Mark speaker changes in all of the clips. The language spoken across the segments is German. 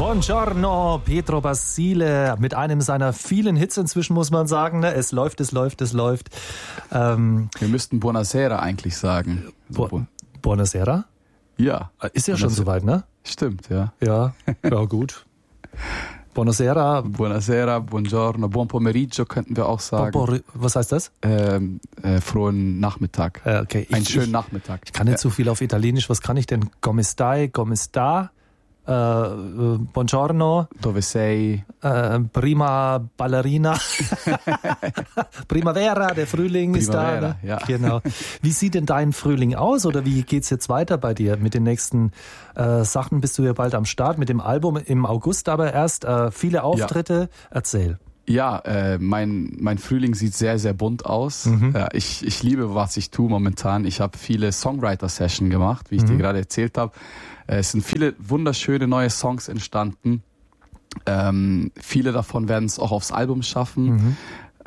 Speaker 1: Buongiorno, Pietro Basile, mit einem seiner vielen Hits inzwischen, muss man sagen. Ne? Es läuft, es läuft, es läuft.
Speaker 2: Wir müssten Buonasera eigentlich sagen.
Speaker 1: Buonasera?
Speaker 2: Ja.
Speaker 1: Ist ja schon soweit, ne?
Speaker 2: Stimmt, ja.
Speaker 1: Ja, ja gut. Buonasera.
Speaker 2: Buonasera, buongiorno, buon pomeriggio könnten wir auch sagen.
Speaker 1: Was heißt das?
Speaker 2: Frohen Nachmittag.
Speaker 1: Okay.
Speaker 2: Einen schönen Nachmittag.
Speaker 1: Ich kann nicht so viel auf Italienisch. Was kann ich denn? Come stai? Come sta? Buongiorno.
Speaker 2: Dove sei?
Speaker 1: Prima Ballerina. Primavera, der Frühling ist da. Ne?
Speaker 2: Ja.
Speaker 1: Genau. Wie sieht denn dein Frühling aus oder wie geht's jetzt weiter bei dir? Mit den nächsten Sachen bist du ja bald am Start, mit dem Album im August aber erst. Viele Auftritte. Ja. Erzähl.
Speaker 2: Ja, mein Frühling sieht sehr, sehr bunt aus. Ja, ich liebe, was ich tue momentan. Ich habe viele Songwriter-Sessions gemacht, wie ich dir gerade erzählt habe. Es sind viele wunderschöne neue Songs entstanden. Viele davon werden es auch aufs Album schaffen.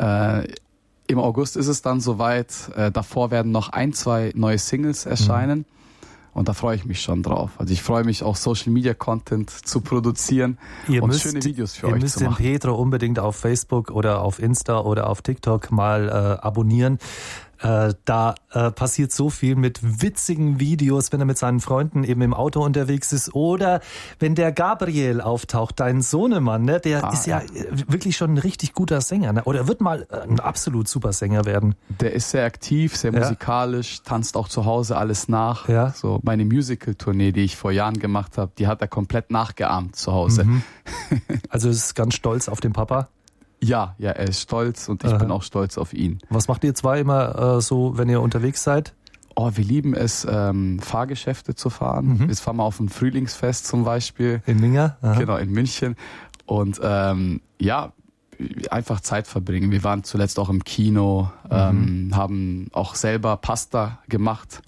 Speaker 2: Im August ist es dann soweit. Davor werden noch 1-2 neue Singles erscheinen. Und da freue ich mich schon drauf. Also ich freue mich auch, Social-Media-Content zu produzieren und schöne Videos für euch zu machen.
Speaker 1: Ihr müsst den Pietro unbedingt auf Facebook oder auf Insta oder auf TikTok mal abonnieren. Da passiert so viel mit witzigen Videos, wenn er mit seinen Freunden eben im Auto unterwegs ist. Oder wenn der Gabriel auftaucht, dein Sohnemann, ne? Der ist ja wirklich schon ein richtig guter Sänger. Ne? Oder wird mal ein absolut super Sänger werden.
Speaker 2: Der ist sehr aktiv, sehr musikalisch, tanzt auch zu Hause alles nach.
Speaker 1: Ja.
Speaker 2: So meine Musical-Tournee, die ich vor Jahren gemacht habe, die hat er komplett nachgeahmt zu Hause.
Speaker 1: Also ist ganz stolz auf den Papa?
Speaker 2: Ja, er ist stolz und ich bin auch stolz auf ihn.
Speaker 1: Was macht ihr zwei immer so, wenn ihr unterwegs seid?
Speaker 2: Oh, wir lieben es, Fahrgeschäfte zu fahren. Wir fahren mal auf ein Frühlingsfest zum Beispiel.
Speaker 1: In Minga?
Speaker 2: Genau, in München. Und einfach Zeit verbringen. Wir waren zuletzt auch im Kino, haben auch selber Pasta gemacht.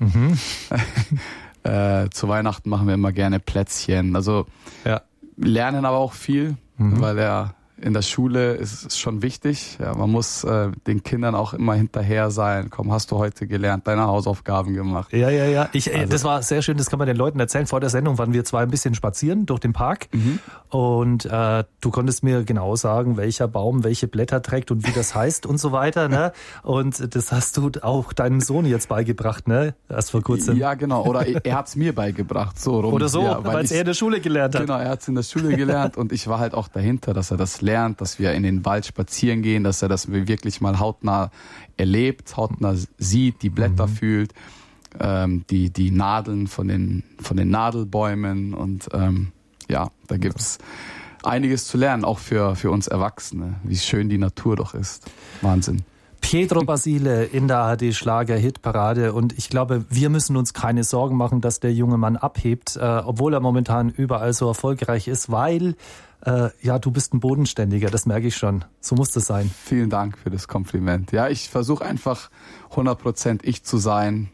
Speaker 2: Zu Weihnachten machen wir immer gerne Plätzchen. Also lernen aber auch viel, weil in der Schule ist es schon wichtig. Ja, man muss den Kindern auch immer hinterher sein. Komm, hast du heute gelernt, deine Hausaufgaben gemacht?
Speaker 1: Ja. Das war sehr schön, das kann man den Leuten erzählen. Vor der Sendung waren wir zwei ein bisschen spazieren durch den Park. Und du konntest mir genau sagen, welcher Baum welche Blätter trägt und wie das heißt und so weiter. Ne? Und das hast du auch deinem Sohn jetzt beigebracht, ne? Erst vor kurzem.
Speaker 2: Ja, genau. Oder er hat es mir beigebracht. So rum.
Speaker 1: Oder so,
Speaker 2: ja,
Speaker 1: weil es er in der Schule gelernt hat.
Speaker 2: Genau, er hat es in der Schule gelernt und ich war halt auch dahinter, dass er das lernt, dass wir in den Wald spazieren gehen, dass er das wirklich mal hautnah erlebt, hautnah sieht, die Blätter fühlt, die Nadeln von den Nadelbäumen und da gibt's einiges zu lernen, auch für uns Erwachsene, wie schön die Natur doch ist. Wahnsinn.
Speaker 1: Pietro Basile in der ARD Schlager-Hitparade und ich glaube, wir müssen uns keine Sorgen machen, dass der junge Mann abhebt, obwohl er momentan überall so erfolgreich ist, weil du bist ein Bodenständiger, das merke ich schon. So muss das sein.
Speaker 2: Vielen Dank für das Kompliment. Ja, ich versuche einfach 100% ich zu sein.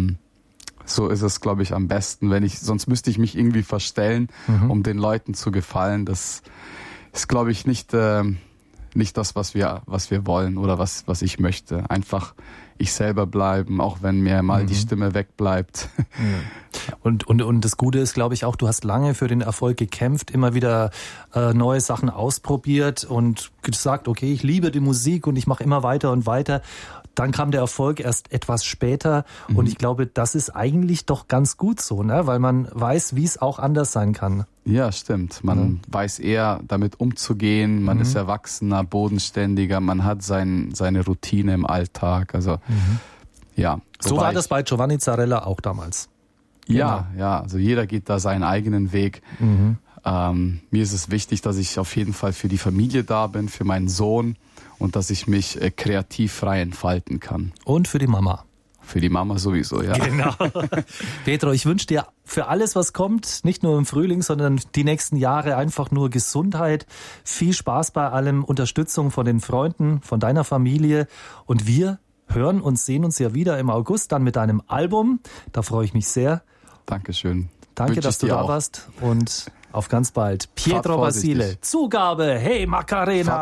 Speaker 2: So ist es, glaube ich, am besten. Sonst müsste ich mich irgendwie verstellen, um den Leuten zu gefallen. Das ist, glaube ich, nicht das, was wir wollen oder was ich möchte. Einfach ich selber bleiben, auch wenn mir mal die Stimme wegbleibt.
Speaker 1: Und das Gute ist, glaube ich, auch, du hast lange für den Erfolg gekämpft, immer wieder neue Sachen ausprobiert und gesagt, okay, ich liebe die Musik und ich mache immer weiter und weiter. Dann kam der Erfolg erst etwas später und ich glaube, das ist eigentlich doch ganz gut so, ne? Weil man weiß, wie es auch anders sein kann.
Speaker 2: Ja, stimmt. Man weiß eher, damit umzugehen. Man ist erwachsener, bodenständiger. Man hat seine Routine im Alltag. Also,
Speaker 1: So war das bei Giovanni Zarella auch damals.
Speaker 2: Ja, also jeder geht da seinen eigenen Weg. Mir ist es wichtig, dass ich auf jeden Fall für die Familie da bin, für meinen Sohn und dass ich mich kreativ frei entfalten kann.
Speaker 1: Und für die Mama.
Speaker 2: Für die Mama sowieso, ja.
Speaker 1: Genau. Pietro, ich wünsche dir für alles, was kommt, nicht nur im Frühling, sondern die nächsten Jahre einfach nur Gesundheit, viel Spaß bei allem, Unterstützung von den Freunden, von deiner Familie. Und wir hören und sehen uns ja wieder im August, dann mit deinem Album. Da freue ich mich sehr.
Speaker 2: Dankeschön.
Speaker 1: Danke, dass du da warst und auf ganz bald. Pietro Basile. Zugabe, hey Macarena.